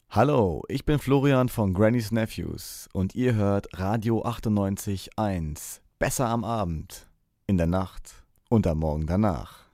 Hallo, ich bin Florian von Granny's Nephews und ihr hört Radio 98.1. Besser am Abend, in der Nacht und am Morgen danach.